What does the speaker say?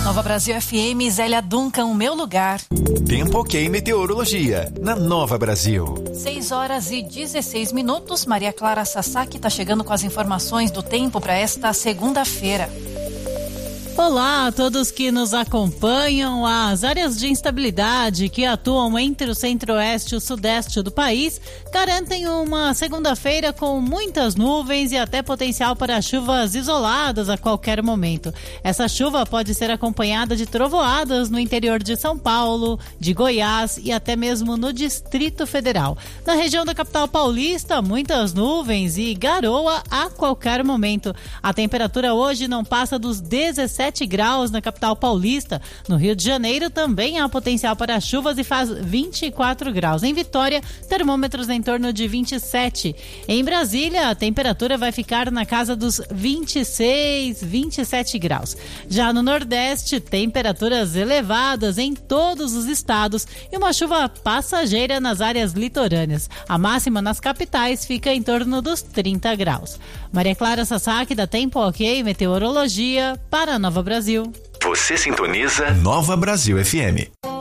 Nova Brasil FM, Zélia Duncan, o meu lugar. Tempo ok, meteorologia, na Nova Brasil. 6h16, Maria Clara Sasaki está chegando com as informações do tempo para esta segunda-feira. Olá a todos que nos acompanham. As áreas de instabilidade que atuam entre o centro-oeste e o sudeste do país garantem uma segunda-feira com muitas nuvens e até potencial para chuvas isoladas a qualquer momento. Essa chuva pode ser acompanhada de trovoadas no interior de São Paulo, de Goiás e até mesmo no Distrito Federal. Na região da capital paulista, muitas nuvens e garoa a qualquer momento. A temperatura hoje não passa dos 17 graus na capital paulista. No Rio de Janeiro também há potencial para chuvas e faz 24 graus. Em Vitória, termômetros em torno de 27. Em Brasília, a temperatura vai ficar na casa dos 26, 27 graus. Já no Nordeste, temperaturas elevadas em todos os estados e uma chuva passageira nas áreas litorâneas. A máxima nas capitais fica em torno dos 30 graus. Maria Clara Sasaki, da Tempo Ok Meteorologia, para a Nova Brasil. Você sintoniza Nova Brasil FM.